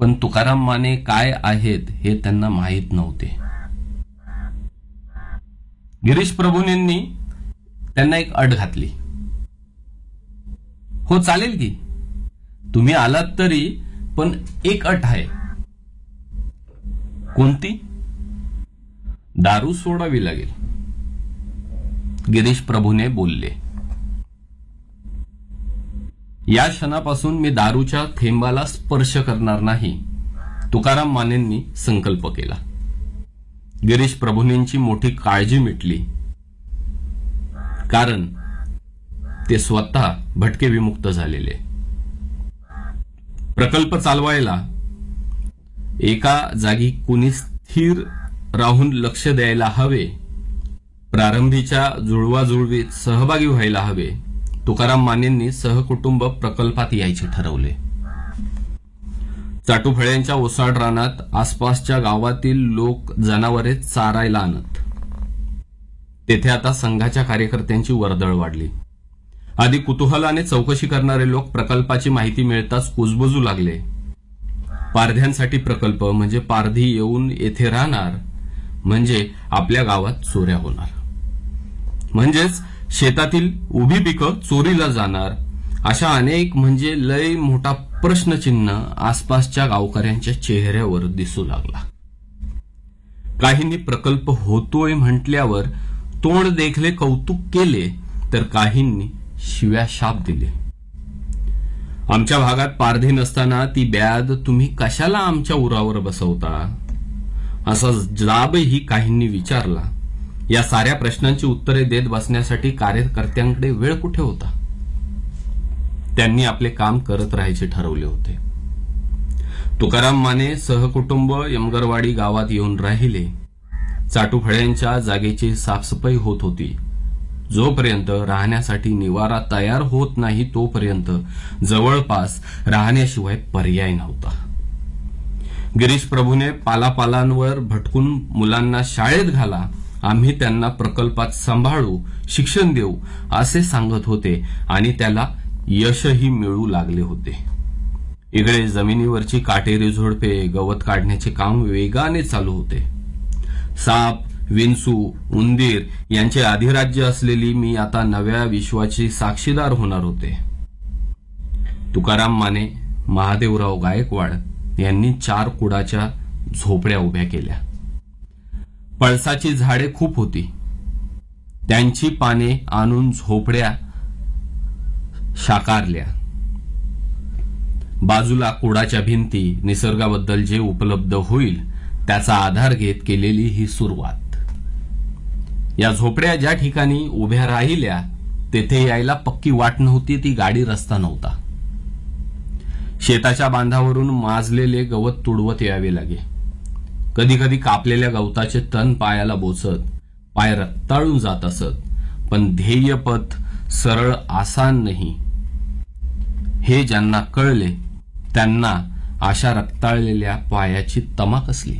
पण तुकाराम माने काय आहेत हे त्यांना माहीत नव्हते. गिरीश प्रभूंनी त्यांना एक अट घातली. हो चालेल की, तुम्ही आलात तरी, पण एक अट आहे. कोणती? दारू सोडावी लागेल. गिरीश प्रभूने बोलले. या क्षणापासून मी दारूच्या थेंबाला स्पर्श करणार नाही, तुकाराम मानेंनी संकल्प केला. गिरीश प्रभूंची मोठी काळजी मिटली, कारण ते स्वतः भटके विमुक्त झालेले. प्रकल्प चालवायला एका जागी कुणी स्थिर राहून लक्ष द्यायला हवे, प्रारंभीच्या जुळवाजुळवीत सहभागी व्हायला हवे. तुकाराम मानेंनी सहकुटुंब प्रकल्पात यायचे ठरवले. चाटुफळ्यांच्या ओसाड रानात आसपासच्या गावातील लोक जनावरे चारायला आणत. तेथे आता संघाच्या कार्यकर्त्यांची वर्दळ वाढली. आधी कुतूहलाने चौकशी करणारे लोक प्रकल्पाची माहिती मिळताच कुजबुजू लागले. पारध्यांसाठी प्रकल्प म्हणजे पारधी येऊन येथे राहणार, म्हणजे आपल्या गावात चोऱ्या होणार, म्हणजेच शेतातील उभी पिकं चोरीला जाणार. अशा अनेक म्हणजे लय मोठा प्रश्नचिन्ह आसपासच्या गावकऱ्यांच्या चेहऱ्यावर दिसू लागला. काहींनी प्रकल्प होतोय म्हटल्यावर तोंड देखले कौतुक केले, तर काहींनी शिव्या शाप दिले. आमच्या भागात पारधी नसताना ती ब्याद तुम्ही कशाला आमच्या उरावर बसवता, असा जाबही काहींनी विचारला. या साऱ्या प्रश्नांची उत्तरे देत बसण्यासाठी कार्यकर्त्यांकडे वेळ कुठे होता. त्यांनी आपले काम करत राहायचे ठरवले होते. तुकाराम माने सहकुटुंब यमगरवाडी गावात येऊन राहिले. चाटुफळ्यांच्या जागेची साफसफाई होत होती. जोपर्यंत राहण्यासाठी निवारा तयार होत नाही तोपर्यंत जवळपास राहण्याशिवाय पर्याय नव्हता. गिरीश प्रभूने पालापालांवर भटकून मुलांना शाळेत घाला, आम्ही त्यांना प्रकल्पात सांभाळू, शिक्षण देऊ असे सांगत होते आणि त्याला यशही मिळू लागले होते. इकडे जमिनीवरची काटेरी झोडपे गवत काढण्याचे काम वेगाने चालू होते. साप, विंचू, उंदीर यांचे अधिराज्य असलेली मी आता नव्या विश्वाची साक्षीदार होणार होते. तुकाराम माने, महादेवराव गायकवाड यांनी 4 कुडाच्या झोपड्या उभ्या केल्या. पळसाची झाडे खूप होती. त्यांची पाने आणून झोपड्या साकारल्या. बाजूला कुडाच्या भिंती, निसर्गाबद्दल जे उपलब्ध होईल त्याचा आधार घेत केलेली ही सुरुवात. या झोपड्या ज्या ठिकाणी उभ्या राहिल्या तेथे यायला पक्की वाट नव्हती, ती गाडी रस्ता नव्हता. शेताच्या बांधावरून माजलेले गवत तुडवत यावे लागे. कधी कधी कापलेल्या गवताचे तण पायाला बोचत पाय रक्ताळून जात असत, पण ध्येयपथ सरळ आसान नाही हे ज्यांना कळले त्यांना अशा रक्ताळलेल्या पायाची तमा कसली.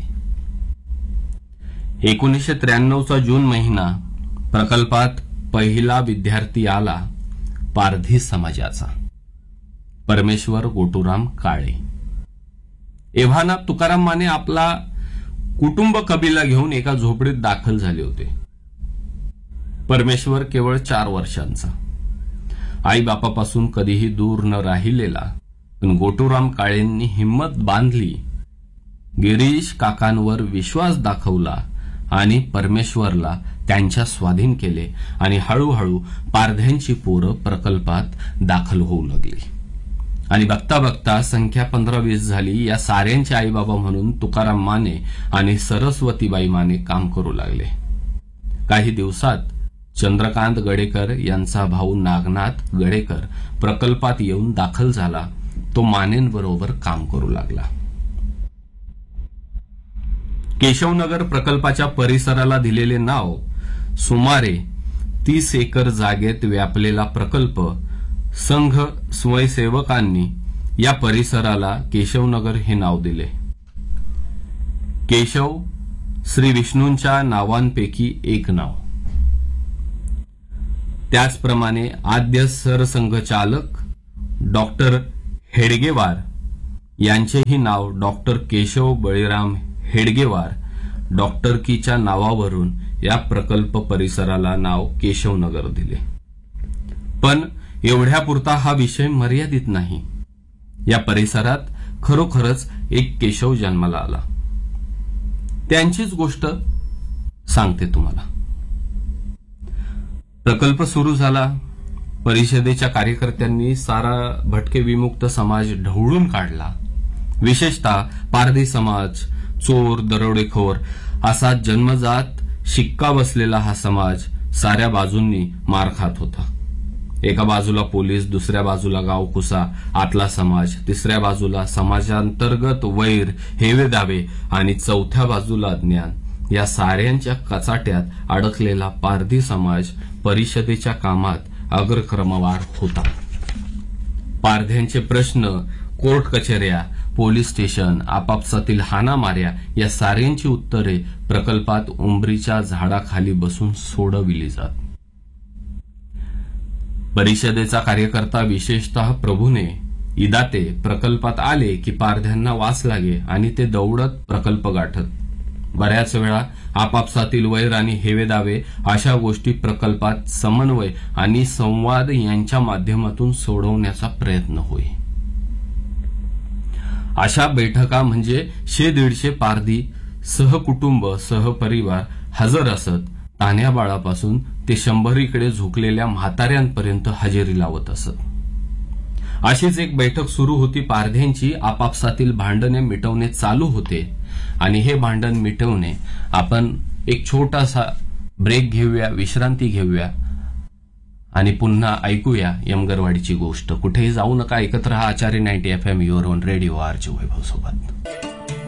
1993चा जून महिना. प्रकल्पात पहिला विद्यार्थी आला, पारधी समाजाचा परमेश्वर गोटूराम काळे. एव्हाना तुकाराम माने आपला कुटुंब कबिला घेऊन एका झोपडीत दाखल झाले होते. परमेश्वर केवळ 4 वर्षांचा, आईबापापासून कधीही दूर न राहिलेला, पण गोटूराम काळेंनी हिम्मत बांधली, गिरीश काकांवर विश्वास दाखवला आणि परमेश्वरला त्यांच्या स्वाधीन केले आणि हळूहळू पारध्यांची पोरं प्रकल्पात दाखल होऊ लागली. आणि बघता बघता संख्या 15-20 झाली. या साऱ्यांचे आईबाबा म्हणून तुकाराम माने आणि सरस्वतीबाई माने काम करू लागले. काही दिवसात चंद्रकांत गडेकर यांचा भाऊ नागनाथ गडेकर प्रकल्पात येऊन दाखल झाला. तो मानेंबरोबर काम करू लागला. केशवनगर प्रकल्पाच्या परिसराला दिलेले नाव. सुमारे 30 एकर जागेत व्यापलेला प्रकल्प. संघ स्वयंसेवकांनी या परिसराला केशवनगर हे नाव दिले. केशव श्री विष्णूंच्या नावांपैकी एक नाव. त्याचप्रमाणे आद्य सरसंघचालक डॉक्टर हेडगेवार यांचेही नाव डॉक्टर केशव बळीराम हेडगेवार डॉक्टरकीच्या नावावरून या प्रकल्प परिसराला नाव केशवनगर दिले. पण एवढ्यापुरता हा विषय मर्यादित नाही. या परिसरात खरोखरच एक केशव जन्माला आला. त्यांचीच गोष्ट सांगते तुम्हाला. प्रकल्प सुरू झाला. परिषदेच्या कार्यकर्त्यांनी सारा भटके विमुक्त समाज ढवळून काढला. विशेषतः पारधी समाज, चोर, दरोडेखोर असा जन्मजात शिक्का बसलेला हा समाज साऱ्या बाजूंनी मार खात होता. एका बाजूला पोलीस, दुसऱ्या बाजूला गावकुसा, आतला समाज, तिसऱ्या बाजूला समाजांतर्गत वैर, हेवे दावे आणि चौथ्या बाजूला अज्ञान. या साऱ्यांच्या कचाट्यात अडकलेला पारधी समाज परिषदेच्या कामात अग्रक्रमवार होता. पारध्यांचे प्रश्न, कोर्ट कचेऱ्या, पोलीस स्टेशन, आपापसातील हाणामाऱ्या या साऱ्यांची उत्तरे प्रकल्पात उंबरीच्या झाडाखाली बसून सोडविली जात. परिषदेचा कार्यकर्ता, विशेषतः प्रभूने, इदाते प्रकल्पात आले की पारध्यांना वास लागे आणि ते दौडत प्रकल्प गाठत. बऱ्याच वेळा आपापसातील वैर आणि हेवेदावे अशा गोष्टी प्रकल्पात समन्वय आणि संवाद यांच्या माध्यमातून सोडवण्याचा प्रयत्न होई. अशा बैठका म्हणजे 100-150 पारधी सहकुटुंब, सहपरिवार हजर असत. तान्ह्या बाळापासून ते 100कडे झुकलेल्या म्हाताऱ्यांपर्यंत हजेरी लावत असत. अशीच एक बैठक सुरू होती पारध्यांची. आपापसातील भांडणे मिटवणे चालू होते आणि हे भांडण मिटवणे, आपण एक छोटासा ब्रेक घेऊया, विश्रांती घेऊया आणि पुन्हा ऐकूया यमगरवाडीची गोष्ट. कुठेही जाऊ नका, ऐकत रहा आचार्य 90 FM your on radio RJ वैभव सोबत.